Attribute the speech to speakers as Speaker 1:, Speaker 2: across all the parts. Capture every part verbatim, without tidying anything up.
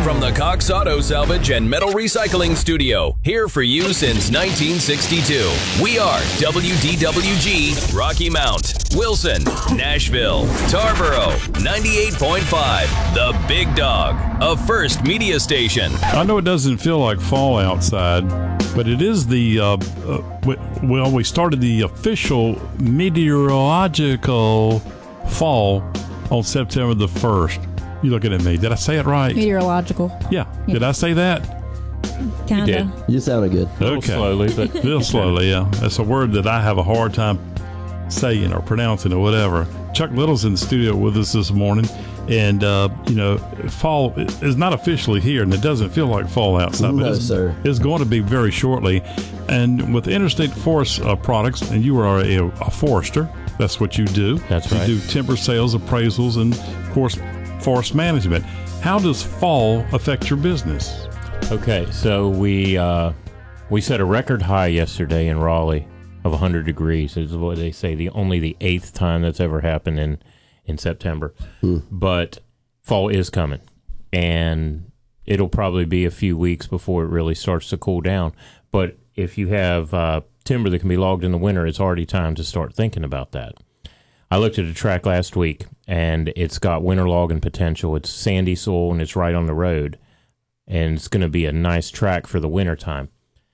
Speaker 1: From the Cox Auto Salvage and Metal Recycling Studio, here for you since nineteen sixty-two. We are W D W G, Rocky Mount, Wilson, Nashville, Tarboro, ninety-eight point five, The Big Dog, a First Media station.
Speaker 2: I know it doesn't feel like fall outside, but it is the, uh, uh, well, we started the official meteorological fall on September the first. You looking at me? Did I say it right?
Speaker 3: Meteorological.
Speaker 2: Yeah. yeah. Did I say that?
Speaker 3: Kinda.
Speaker 4: You did.
Speaker 5: You sounded good.
Speaker 4: A little
Speaker 2: Okay.
Speaker 4: slowly, but
Speaker 2: Real slowly, yeah. That's a word that I have a hard time saying or pronouncing or whatever. Chuck Little's in the studio with us this morning, and uh, you know, fall is not officially here, and it doesn't feel like fall outside.
Speaker 5: No,
Speaker 2: but it's,
Speaker 5: sir.
Speaker 2: It's going to be very shortly. And with Interstate Forest uh, Products, and you are a, a forester. That's what you do.
Speaker 4: That's right.
Speaker 2: You do timber sales, appraisals, and of course, forest management. How does fall affect your business?
Speaker 4: okay. So we uh, we set a record high yesterday in Raleigh of one hundred degrees. Is what they say. The only the eighth time that's ever happened in in September.
Speaker 5: Hmm.
Speaker 4: But fall is coming, and it'll probably be a few weeks before it really starts to cool down. But if you have uh, timber that can be logged in the winter, it's already time to start thinking about that. I looked at a track last week, and it's got winter logging potential. It's sandy soil, and it's right on the road, and it's going to be a nice track for the wintertime.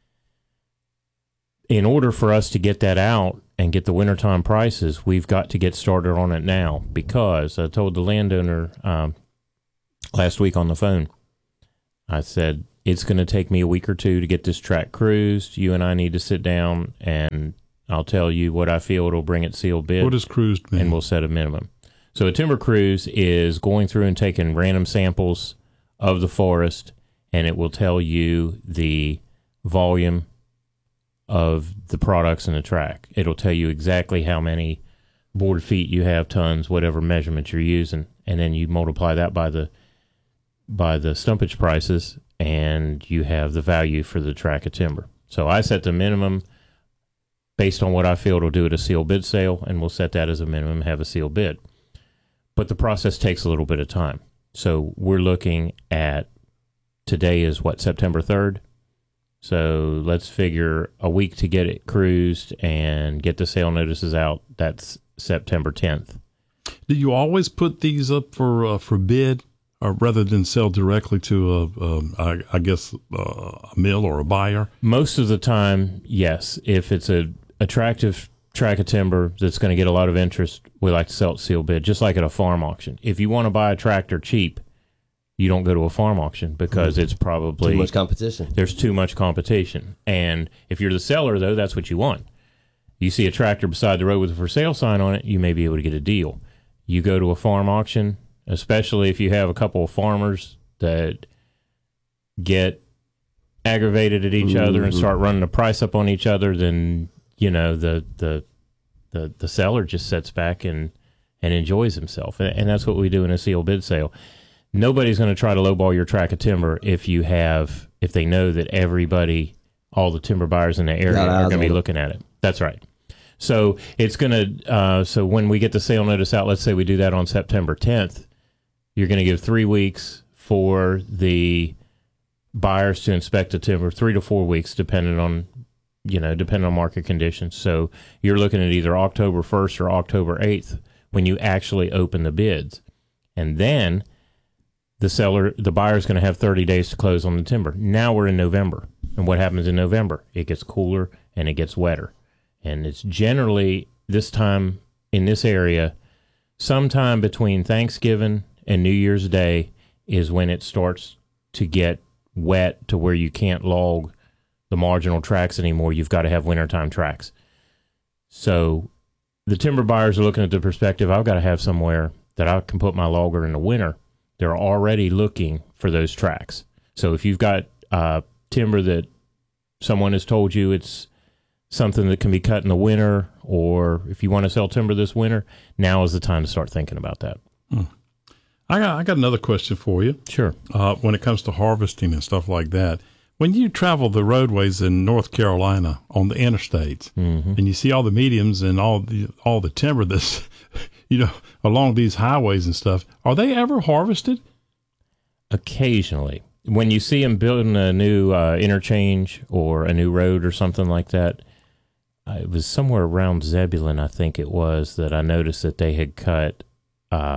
Speaker 4: In order for us to get that out and get the wintertime prices, we've got to get started on it now, because I told the landowner um, last week on the phone, I said, it's going to take me a week or two to get this track cruised. You and I need to sit down, and I'll tell you what I feel it'll bring it sealed bid.
Speaker 2: What does cruised mean?
Speaker 4: And we'll set a minimum. So a timber cruise is going through and taking random samples of the forest, and it will tell you the volume of the products in the track. It'll tell you exactly how many board feet you have, tons, whatever measurement you're using, and then you multiply that by the by the stumpage prices, and you have the value for the track of timber. So I set the minimum based on what I feel it'll do at a sealed bid sale, and we'll set that as a minimum, have a sealed bid. But the process takes a little bit of time. So we're looking at, today is what, September third? So let's figure a week to get it cruised and get the sale notices out. That's September tenth.
Speaker 2: Do you always put these up for uh, for bid, or rather than sell directly to a, um, I, I guess, uh, a mill or a buyer?
Speaker 4: Most of the time, yes. If it's a attractive track of timber that's going to get a lot of interest, we like to sell it sealed bid, just like at a farm auction. If you want to buy a tractor cheap, you don't go to a farm auction, because it's probably
Speaker 5: Too much competition.
Speaker 4: There's too much competition. And if you're the seller, though, that's what you want. You see a tractor beside the road with a for sale sign on it, you may be able to get a deal. You go to a farm auction, especially if you have a couple of farmers that get aggravated at each mm-hmm. other and start running the price up on each other, then, you know, the the the, the seller just sits back and, and enjoys himself. And that's what we do in a sealed bid sale. Nobody's going to try to lowball your track of timber if you have, if they know that everybody, all the timber buyers in the area are going to be looking at it. That's right. So it's going to, uh, so when we get the sale notice out, let's say we do that on September tenth, you're going to give three weeks for the buyers to inspect the timber, three to four weeks, depending on, you know, depending on market conditions. So you're looking at either October first or October eighth when you actually open the bids. And then the seller, the buyer's going to have thirty days to close on the timber. Now we're in November. And what happens in November? It gets cooler and it gets wetter. And it's generally this time in this area, sometime between Thanksgiving and New Year's Day is when it starts to get wet to where you can't log the marginal tracks anymore. You've got to have wintertime tracks. So the timber buyers are looking at the perspective, I've got to have somewhere that I can put my logger in the winter. They're already looking for those tracks. So if you've got uh, timber that someone has told you it's something that can be cut in the winter, or if you want to sell timber this winter, now is the time to start thinking about that.
Speaker 2: Hmm. I got I got another question for you.
Speaker 4: Sure.
Speaker 2: Uh, when it comes to harvesting and stuff like that, when you travel the roadways in North Carolina on the interstates, mm-hmm. and you see all the mediums and all the all the timber that's, you know, along these highways and stuff, are they ever harvested?
Speaker 4: occasionally. When you see them building a new uh, interchange or a new road or something like that, uh, it was somewhere around Zebulon, I think it was, that I noticed that they had cut uh,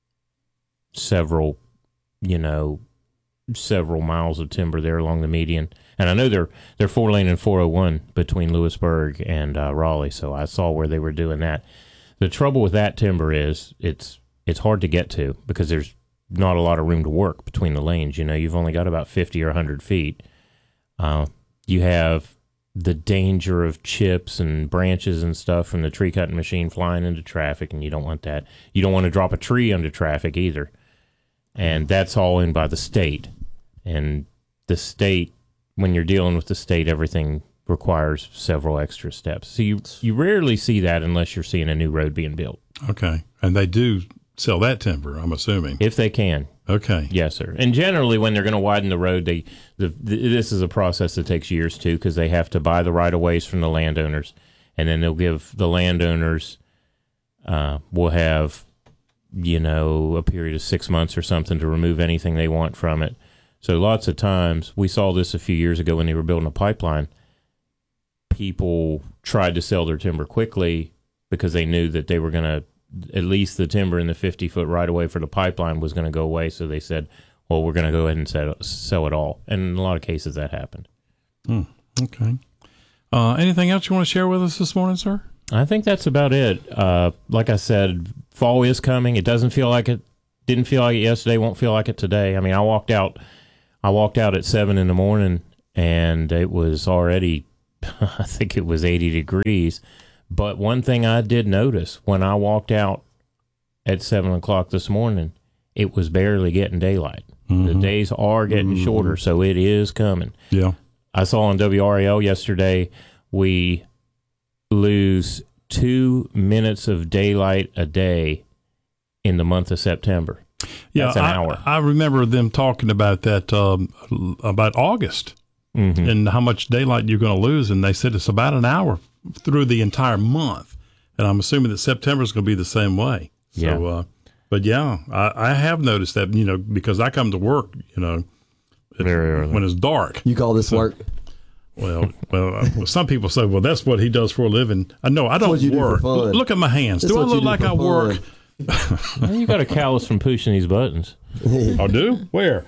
Speaker 4: several, you know, several miles of timber there along the median. And I know they're they're four lane and four oh one between Lewisburg and uh, Raleigh, so I saw where they were doing that. The trouble with that timber is it's it's hard to get to because there's not a lot of room to work between the lanes. You know, you've only got about fifty or one hundred feet. Uh, you have the danger of chips and branches and stuff from the tree cutting machine flying into traffic, and you don't want that. You don't want to drop a tree under traffic either. And that's all in by the state. And the state, when you're dealing with the state, everything requires several extra steps. So you, you rarely see that unless you're seeing a new road being built.
Speaker 2: Okay. And they do sell that timber, I'm assuming.
Speaker 4: If they can.
Speaker 2: Okay.
Speaker 4: Yes, sir. And generally, when they're going to widen the road, they the, the this is a process that takes years, too, because they have to buy the right-of-ways from the landowners, and then they'll give the landowners, uh, will have, you know, a period of six months or something to remove anything they want from it. So lots of times, we saw this a few years ago when they were building a pipeline, people tried to sell their timber quickly because they knew that they were going to, at least the timber in the fifty-foot right-of-way for the pipeline was going to go away. So they said, well, we're going to go ahead and sell, sell it all. And in a lot of cases, that happened.
Speaker 2: Hmm. Okay. Uh, anything else you want to share with us this morning, sir?
Speaker 4: I think that's about it. Uh, like I said, fall is coming. It doesn't feel like it. Didn't feel like it yesterday. Won't feel like it today. I mean, I walked out. I walked out at seven in the morning, and it was already, I think it was eighty degrees. But one thing I did notice when I walked out at seven o'clock this morning, it was barely getting daylight. Mm-hmm. The days are getting mm-hmm. shorter, so it is coming.
Speaker 2: Yeah.
Speaker 4: I saw on W R A L yesterday we lose two minutes of daylight a day in the month of September.
Speaker 2: Yeah,
Speaker 4: That's an
Speaker 2: I,
Speaker 4: hour.
Speaker 2: I remember them talking about that, um, about August mm-hmm. and how much daylight you're going to lose. And they said it's about an hour through the entire month. And I'm assuming that September is going to be the same way. So,
Speaker 4: yeah.
Speaker 2: Uh, but yeah, I, I have noticed that, you know, because I come to work, you know,
Speaker 4: very early
Speaker 2: when it's dark.
Speaker 3: You call this
Speaker 2: so,
Speaker 3: work?
Speaker 2: Well, well, uh, some people say, well, that's what he does for a living. I know I don't
Speaker 3: what you
Speaker 2: work.
Speaker 3: do for fun.
Speaker 2: Look at my hands.
Speaker 3: That's
Speaker 2: do I
Speaker 3: what you
Speaker 2: look
Speaker 3: do
Speaker 2: like
Speaker 3: for
Speaker 2: I
Speaker 3: fun.
Speaker 2: work?
Speaker 4: Well, you got a callus from pushing these buttons.
Speaker 2: I do? Where?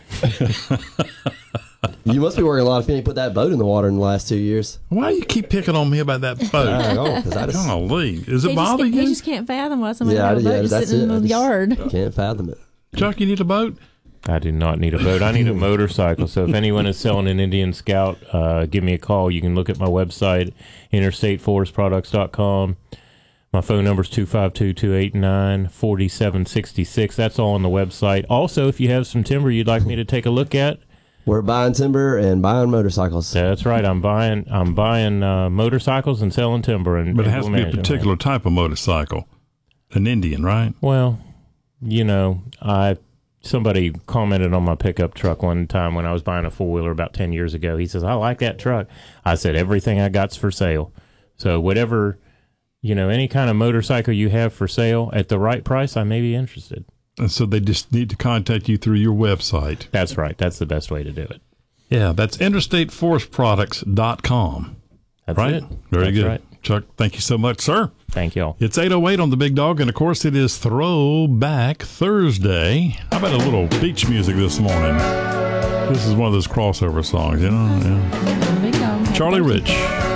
Speaker 3: You must be working a lot if you ain't put that boat in the water in the last two years.
Speaker 2: Why do you keep picking on me about that boat?
Speaker 3: I don't know, 'cause I just,
Speaker 2: Golly. Is it
Speaker 5: He just,
Speaker 2: bothering
Speaker 5: he
Speaker 2: you?
Speaker 5: just can't fathom why somebody
Speaker 3: Yeah,
Speaker 5: got a boat
Speaker 3: yeah,
Speaker 5: just
Speaker 3: that's
Speaker 5: sitting
Speaker 3: it. I
Speaker 5: in the
Speaker 3: just-
Speaker 5: yard.
Speaker 3: can't fathom it.
Speaker 2: Chuck, you need a boat?
Speaker 4: I do not need a boat. I need a motorcycle. So if anyone is selling an Indian Scout, uh, give me a call. You can look at my website, interstate forest products dot com. My phone number is two five two, two eight nine, four seven six six. That's all on the website. Also, if you have some timber you'd like me to take a look at,
Speaker 3: We're buying timber and buying motorcycles.
Speaker 4: that's right. I'm buying I'm buying uh, motorcycles and selling timber. And,
Speaker 2: But it
Speaker 4: and
Speaker 2: has to
Speaker 4: we'll
Speaker 2: be a
Speaker 4: manage it.
Speaker 2: particular type of motorcycle. An Indian, right?
Speaker 4: Well, you know, I somebody commented on my pickup truck one time when I was buying a four-wheeler about ten years ago. He says, I like that truck. I said, everything I got's for sale. So whatever, you know, any kind of motorcycle you have for sale at the right price, I may be interested.
Speaker 2: And so they just need to contact you through your website.
Speaker 4: That's right. That's the best way to do it.
Speaker 2: Yeah, that's interstate forest products dot com.
Speaker 4: That's
Speaker 2: right?
Speaker 4: it.
Speaker 2: Very
Speaker 4: That's
Speaker 2: good.
Speaker 4: Right.
Speaker 2: Chuck, thank you so much, sir.
Speaker 4: Thank y'all.
Speaker 2: It's eight oh eight on the Big Dog, and of course it is Throwback Thursday. How about a little beach music this morning? This is one of those crossover songs, you know? Yeah.
Speaker 5: Big dog.
Speaker 2: Charlie Rich.